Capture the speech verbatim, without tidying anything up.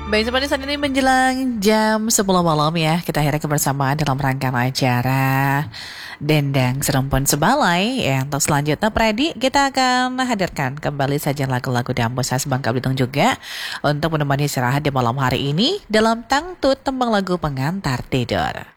Baik, seperti saat ini menjelang jam sepuluh malam ya, kita akhirnya kebersamaan dalam rangkaian acara Dendang Serempun Sebalai. Ya, untuk selanjutnya Predi, kita akan hadirkan kembali saja lagu-lagu Dambus khas Bangka Belitung juga untuk menemani istirahat di malam hari ini dalam Tangtut Tembang Lagu Pengantar Tidur.